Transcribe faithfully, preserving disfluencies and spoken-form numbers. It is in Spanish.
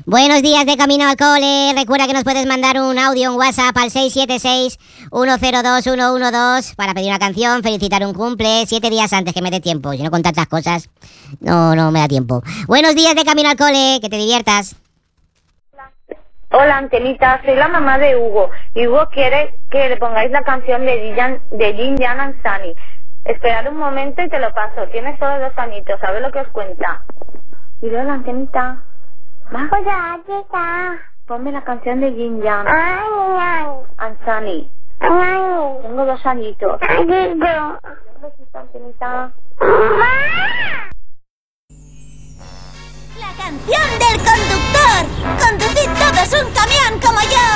Buenos días de camino al cole. Recuerda que nos puedes mandar un audio en WhatsApp al seis siete seis, uno cero dos, uno uno dos para pedir una canción, felicitar un cumple, siete días antes, que me dé tiempo. Si no, con tantas cosas, no, no me da tiempo. Buenos días de camino al cole, que te diviertas. Hola, Antenita, soy la mamá de Hugo. Y Hugo quiere que le pongáis la canción de Jin, de Jin Jan and Sunny. Esperad un momento y te lo paso. Tienes solo dos añitos, a ver lo que os cuenta. Y hola, Antenita. ¿Va? Hola, ¿qué está? Ponme la canción de Jin Jan Ay, and Sunny. ay, Tengo dos añitos. ay, ay, Un besito, Antenita. La canción del conductor. Conducid todos un camión como yo.